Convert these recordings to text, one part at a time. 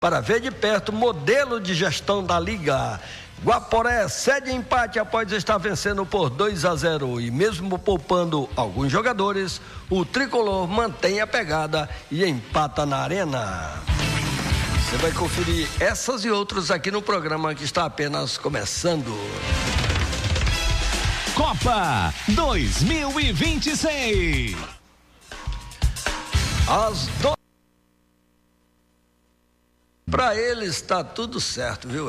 para ver de perto o modelo de gestão da Liga. Guaporé cede empate após estar vencendo por 2-0 e mesmo poupando alguns jogadores, o tricolor mantém a pegada e empata na arena. Você vai conferir essas e outras aqui no programa que está apenas começando. Copa 2026. Para eles está tudo certo, viu?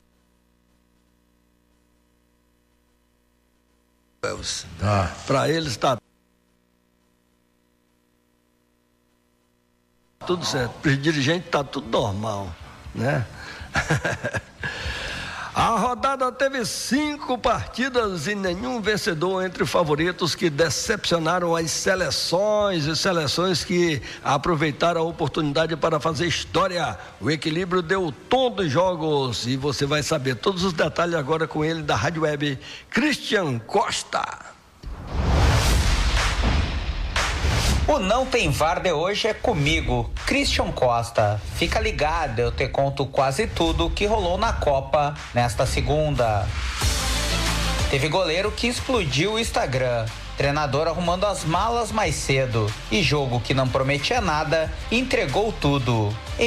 Para eles está tudo certo. Para os dirigentes está tudo normal, né? A rodada teve 5 partidas e nenhum vencedor entre favoritos que decepcionaram as seleções e seleções que aproveitaram a oportunidade para fazer história. O equilíbrio deu o tom dos jogos e você vai saber todos os detalhes agora com ele da Rádio Web, Christian Costa. O Não Tem VAR de hoje é comigo, Christian Costa. Fica ligado, eu te conto quase tudo que rolou na Copa nesta segunda. Teve goleiro que explodiu o Instagram, treinador arrumando as malas mais cedo e jogo que não prometia nada, entregou tudo. Em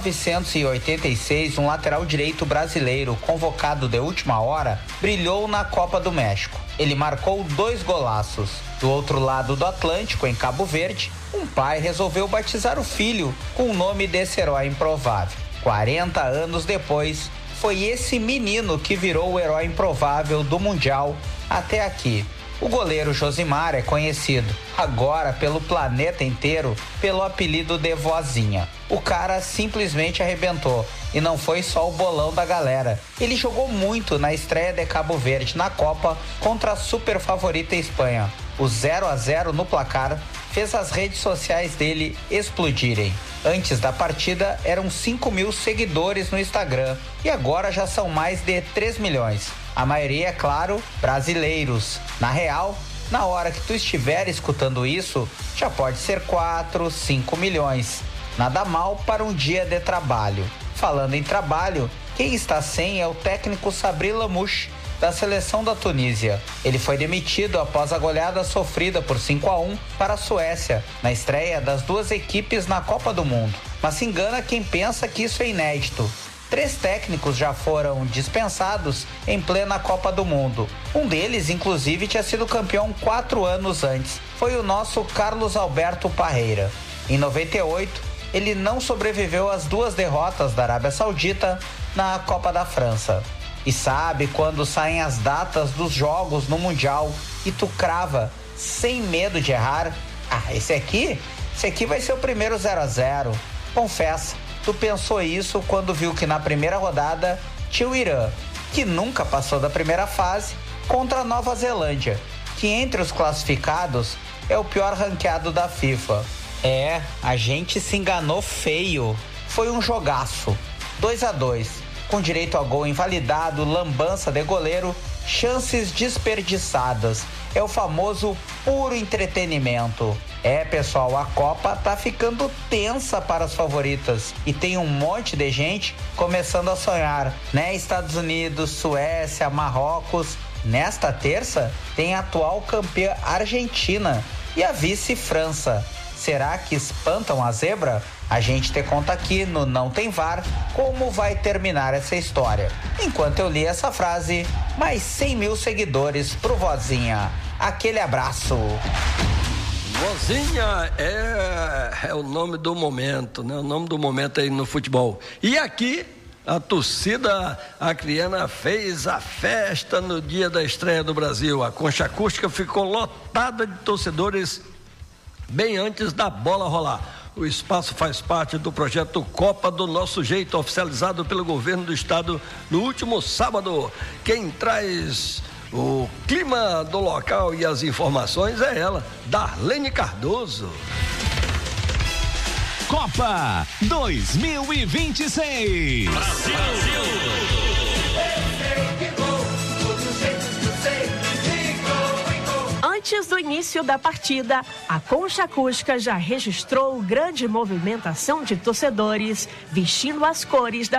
1986, um lateral direito brasileiro convocado de última hora brilhou na Copa do México. Ele marcou 2 golaços. Do outro lado do Atlântico, em Cabo Verde, um pai resolveu batizar o filho com o nome desse herói improvável. 40 anos depois, foi esse menino que virou o herói improvável do Mundial até aqui. O goleiro Josimar é conhecido, agora pelo planeta inteiro, pelo apelido de Vozinha. O cara simplesmente arrebentou, e não foi só o bolão da galera. Ele jogou muito na estreia de Cabo Verde na Copa contra a super favorita Espanha. O 0-0 no placar fez as redes sociais dele explodirem. Antes da partida eram 5 mil seguidores no Instagram e agora já são mais de 3 milhões. A maioria, é claro, brasileiros. Na real, na hora que tu estiver escutando isso, já pode ser 4, 5 milhões. Nada mal para um dia de trabalho. Falando em trabalho, quem está sem é o técnico Sabri Lamouche, da seleção da Tunísia. Ele foi demitido após a goleada sofrida por 5-1 para a Suécia, na estreia das 2 equipes na Copa do Mundo. Mas se engana quem pensa que isso é inédito. 3 técnicos já foram dispensados em plena Copa do Mundo. Um deles, inclusive, tinha sido campeão 4 anos antes. Foi o nosso Carlos Alberto Parreira. Em 98, ele não sobreviveu às 2 derrotas da Arábia Saudita na Copa da França. E sabe quando saem as datas dos jogos no Mundial e tu crava, sem medo de errar? Esse aqui vai ser o primeiro 0-0. Confessa, tu pensou isso quando viu que na primeira rodada tinha o Irã, que nunca passou da primeira fase, contra a Nova Zelândia, que entre os classificados é o pior ranqueado da FIFA. A gente se enganou feio. Foi um jogaço, 2-2. Com direito a gol invalidado, lambança de goleiro, chances desperdiçadas. É o famoso puro entretenimento. Pessoal, a Copa tá ficando tensa para as favoritas e tem um monte de gente começando a sonhar, né? Estados Unidos, Suécia, Marrocos. Nesta terça tem a atual campeã Argentina e a vice França. Será que espantam a zebra? A gente te conta aqui no Não Tem VAR como vai terminar essa história. Enquanto eu li essa frase, mais 100 mil seguidores pro Vozinha. Aquele abraço. Vozinha é o nome do momento, né? O nome do momento aí no futebol. E aqui, a torcida acriana fez a festa no dia da estreia do Brasil. A concha acústica ficou lotada de torcedores bem antes da bola rolar. O espaço faz parte do projeto Copa do Nosso Jeito, oficializado pelo governo do estado no último sábado. Quem traz o clima do local e as informações é ela, Darlene Cardoso. Copa 2026. Brasil. Antes do início da partida, a Concha Acústica já registrou grande movimentação de torcedores vestindo as cores da